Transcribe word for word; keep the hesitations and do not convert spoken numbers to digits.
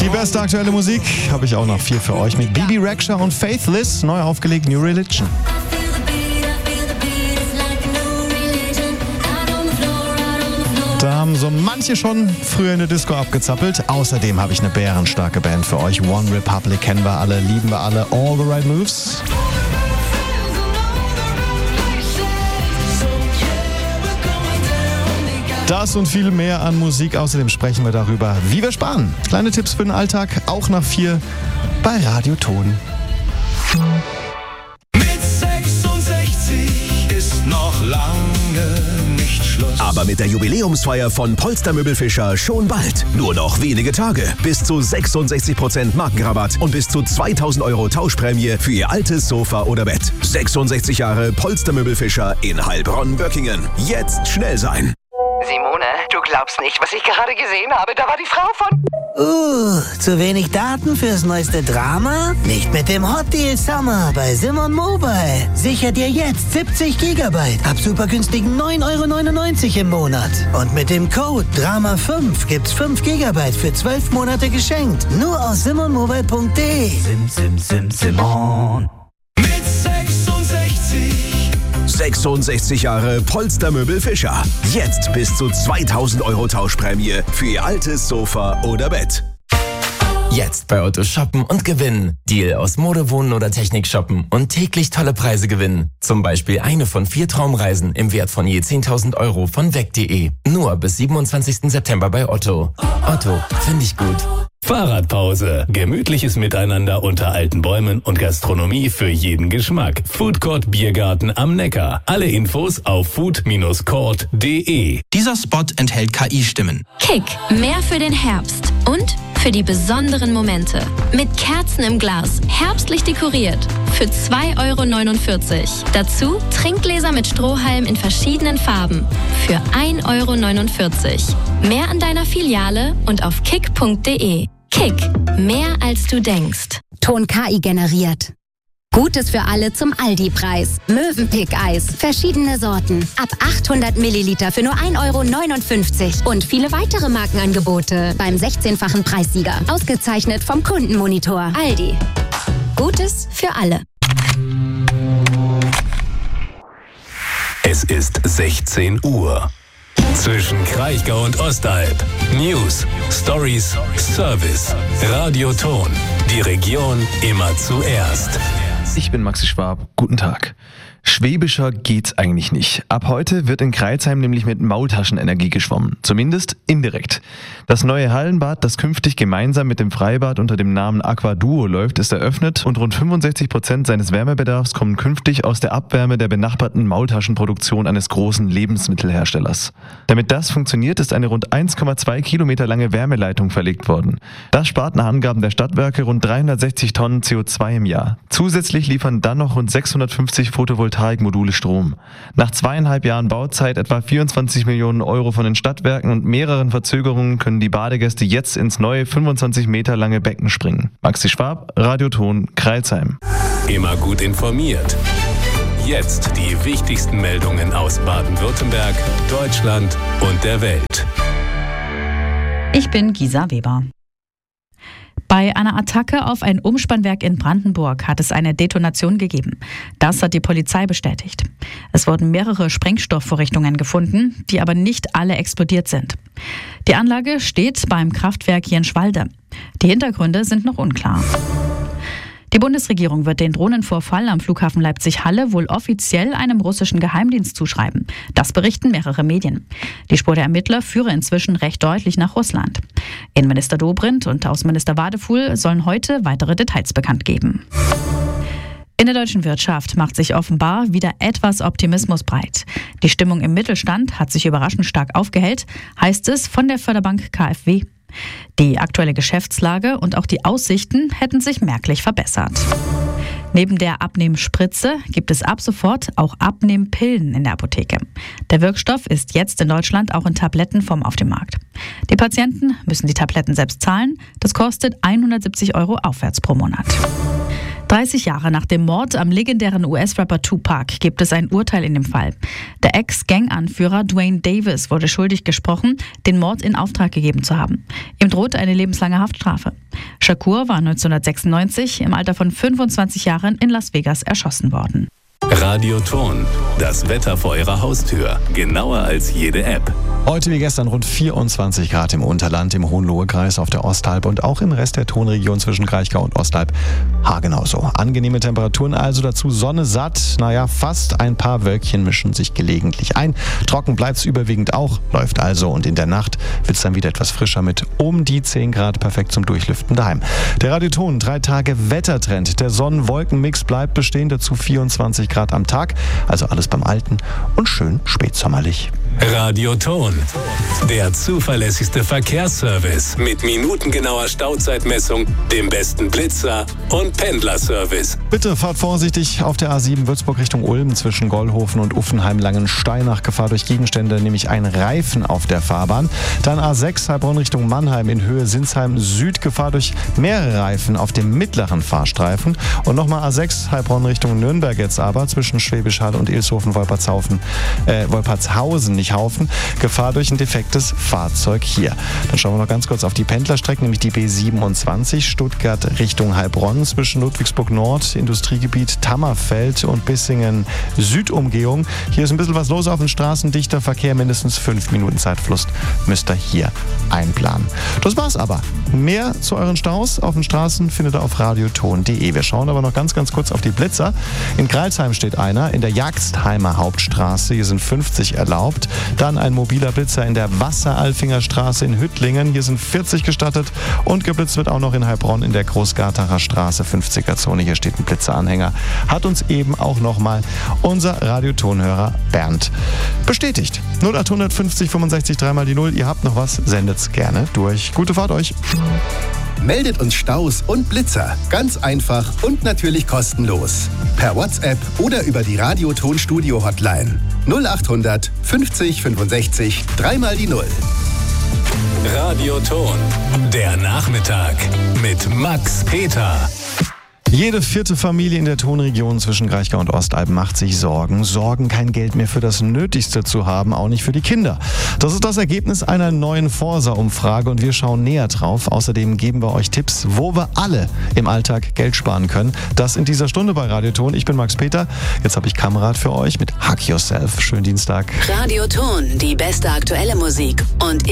Die beste aktuelle Musik habe ich auch noch viel für euch mit Bibi Rexha und Faithless, neu aufgelegt New Religion. Da haben so manche schon früher in der Disco abgezappelt. Außerdem habe ich eine bärenstarke Band für euch. One Republic kennen wir alle, lieben wir alle. All the Right Moves. Das und viel mehr an Musik. Außerdem sprechen wir darüber, wie wir sparen. Kleine Tipps für den Alltag, auch nach vier bei Radio Ton. Mit sechsundsechzig ist noch lange nicht Schluss. Aber mit der Jubiläumsfeier von Polster Möbelfischer schon bald. Nur noch wenige Tage. Bis zu sechsundsechzig Prozent Markenrabatt und bis zu zweitausend Euro Tauschprämie für Ihr altes Sofa oder Bett. sechsundsechzig Jahre Polster Möbelfischer in Heilbronn-Böckingen. Jetzt schnell sein. Simone, du glaubst nicht, was ich gerade gesehen habe. Da war die Frau von... Uh, zu wenig Daten fürs neueste Drama? Nicht mit dem Hot Deal Summer bei Simon Mobile. Sicher dir jetzt siebzig Gigabyte ab super günstigen neun Euro neunundneunzig im Monat. Und mit dem Code Drama fünf gibt's fünf Gigabyte für zwölf Monate geschenkt. Nur aus simon mobile punkt de. Sim, sim, sim, Simon. Mit sechsundsechzig. sechsundsechzig Jahre Polster Möbelfischer. Jetzt bis zu zweitausend Euro Tauschprämie für Ihr altes Sofa oder Bett. Jetzt bei Otto shoppen und gewinnen. Deal aus Mode, Wohnen oder Technik shoppen und täglich tolle Preise gewinnen. Zum Beispiel eine von vier Traumreisen im Wert von je zehntausend Euro von weg punkt de. Nur bis siebenundzwanzigsten September bei Otto. Otto, finde ich gut. Fahrradpause. Gemütliches Miteinander unter alten Bäumen und Gastronomie für jeden Geschmack. Foodcourt Biergarten am Neckar. Alle Infos auf food Bindestrich court punkt de. Dieser Spot enthält K I-Stimmen. Kick, mehr für den Herbst und für die besonderen Momente. Mit Kerzen im Glas, herbstlich dekoriert. Für zwei Euro neunundvierzig. Dazu Trinkgläser mit Strohhalm in verschiedenen Farben. Für ein Euro neunundvierzig. Mehr an deiner Filiale und auf kick punkt de. Kick, mehr als du denkst. Ton K I generiert. Gutes für alle zum Aldi-Preis. Mövenpick-Eis, verschiedene Sorten. Ab achthundert Milliliter für nur ein Euro neunundfünfzig. Und viele weitere Markenangebote beim sechzehnfachen Preissieger. Ausgezeichnet vom Kundenmonitor. Aldi. Gutes für alle. Es ist sechzehn Uhr. Zwischen Kraichgau und Ostalb. News, Stories, Service. Radio Ton. Die Region immer zuerst. Ich bin Maxi Schwab. Guten Tag. Schwäbischer geht's eigentlich nicht. Ab heute wird in Crailsheim nämlich mit Maultaschenenergie geschwommen. Zumindest indirekt. Das neue Hallenbad, das künftig gemeinsam mit dem Freibad unter dem Namen Aqua Duo läuft, ist eröffnet und rund fünfundsechzig Prozent seines Wärmebedarfs kommen künftig aus der Abwärme der benachbarten Maultaschenproduktion eines großen Lebensmittelherstellers. Damit das funktioniert, ist eine rund eins Komma zwei Kilometer lange Wärmeleitung verlegt worden. Das spart nach Angaben der Stadtwerke rund dreihundertsechzig Tonnen C O zwei im Jahr. Zusätzlich liefern dann noch rund sechshundertfünfzig Photovoltaikmodule Strom. Nach zweieinhalb Jahren Bauzeit, etwa vierundzwanzig Millionen Euro von den Stadtwerken und mehreren Verzögerungen können die Badegäste jetzt ins neue fünfundzwanzig Meter lange Becken springen. Maxi Schwab, Radio Ton, Crailsheim. Immer gut informiert. Jetzt die wichtigsten Meldungen aus Baden-Württemberg, Deutschland und der Welt. Ich bin Gisa Weber. Bei einer Attacke auf ein Umspannwerk in Brandenburg hat es eine Detonation gegeben. Das hat die Polizei bestätigt. Es wurden mehrere Sprengstoffvorrichtungen gefunden, die aber nicht alle explodiert sind. Die Anlage steht beim Kraftwerk Jenschwalde. Die Hintergründe sind noch unklar. Die Bundesregierung wird den Drohnenvorfall am Flughafen Leipzig-Halle wohl offiziell einem russischen Geheimdienst zuschreiben. Das berichten mehrere Medien. Die Spur der Ermittler führe inzwischen recht deutlich nach Russland. Innenminister Dobrindt und Außenminister Wadefuhl sollen heute weitere Details bekannt geben. In der deutschen Wirtschaft macht sich offenbar wieder etwas Optimismus breit. Die Stimmung im Mittelstand hat sich überraschend stark aufgehellt, heißt es von der Förderbank K f W. Die aktuelle Geschäftslage und auch die Aussichten hätten sich merklich verbessert. Neben der Abnehmspritze gibt es ab sofort auch Abnehmpillen in der Apotheke. Der Wirkstoff ist jetzt in Deutschland auch in Tablettenform auf dem Markt. Die Patienten müssen die Tabletten selbst zahlen. Das kostet hundertsiebzig Euro aufwärts pro Monat. dreißig Jahre nach dem Mord am legendären U S-Rapper Tupac gibt es ein Urteil in dem Fall. Der Ex-Gang-Anführer Dwayne Davis wurde schuldig gesprochen, den Mord in Auftrag gegeben zu haben. Ihm drohte eine lebenslange Haftstrafe. Shakur war neunzehnhundertsechsundneunzig im Alter von fünfundzwanzig Jahren in Las Vegas erschossen worden. Radioton, das Wetter vor Ihrer Haustür. Genauer als jede App. Heute wie gestern rund vierundzwanzig Grad im Unterland, im Hohenlohe-Kreis, auf der Osthalb und auch im Rest der Tonregion zwischen Kraichgau und Ostalb haargenau so. Angenehme Temperaturen also, dazu Sonne satt. Naja, fast ein paar Wölkchen mischen sich gelegentlich ein. Trocken bleibt's überwiegend auch, läuft also. Und in der Nacht wird's dann wieder etwas frischer mit um die zehn Grad, perfekt zum Durchlüften daheim. Der Radioton, drei Tage Wettertrend. Der Sonnen-Wolken-Mix bleibt bestehen, dazu vierundzwanzig Grad am Tag. Also alles beim Alten und schön spätsommerlich. Radioton, der zuverlässigste Verkehrsservice mit minutengenauer Stauzeitmessung, dem besten Blitzer und Pendlerservice. Bitte fahrt vorsichtig auf der A sieben Würzburg Richtung Ulm zwischen Gollhofen und Uffenheim-Langenstein nach Gefahr durch Gegenstände, nämlich ein Reifen auf der Fahrbahn. Dann A sechs Heilbronn Richtung Mannheim in Höhe Sinsheim Süd, Gefahr durch mehrere Reifen auf dem mittleren Fahrstreifen. Und nochmal A sechs Heilbronn Richtung Nürnberg jetzt aber zwischen Schwäbisch Hall und Ilshofen-Wolpertshausen, äh, Wolpertshausen, nicht Haufen, Gefahr durch ein defektes Fahrzeug hier. Dann schauen wir noch ganz kurz auf die Pendlerstrecken, nämlich die B siebenundzwanzig Stuttgart Richtung Heilbronn zwischen Ludwigsburg Nord, Industriegebiet Tammerfeld und Bissingen Südumgehung. Hier ist ein bisschen was los auf den Straßen, dichter Verkehr, mindestens fünf Minuten Zeitfluss müsst ihr hier einplanen. Das war's aber. Mehr zu euren Staus auf den Straßen findet ihr auf radioton punkt de. Wir schauen aber noch ganz, ganz kurz auf die Blitzer. In Greilsheim steht einer, in der Jagstheimer Hauptstraße, hier sind fünfzig erlaubt. Dann ein mobiler Blitzer in der Wasseralfinger Straße in Hüttlingen. Hier sind vierzig gestattet. Und geblitzt wird auch noch in Heilbronn in der Großgartacher Straße, fünfziger Zone. Hier steht ein Blitzeranhänger. Hat uns eben auch nochmal unser Radiotonhörer Bernd bestätigt. null acht fünfzig fünfundsechzig dreimal die null. Ihr habt noch was, sendet's gerne durch. Gute Fahrt euch. Meldet uns Staus und Blitzer. Ganz einfach und natürlich kostenlos. Per WhatsApp oder über die Radioton-Studio-Hotline. null acht fünfzig fünfundsechzig dreimal die null. Radioton, der Nachmittag mit Max Peter. Jede vierte Familie in der Tonregion zwischen Kraichgau und Ostalb macht sich Sorgen. Sorgen, kein Geld mehr für das Nötigste zu haben, auch nicht für die Kinder. Das ist das Ergebnis einer neuen Forsa-Umfrage und wir schauen näher drauf. Außerdem geben wir euch Tipps, wo wir alle im Alltag Geld sparen können. Das in dieser Stunde bei Radioton. Ich bin Max Peter. Jetzt habe ich Kamerad für euch mit Hack Yourself. Schönen Dienstag. Radioton, die beste aktuelle Musik und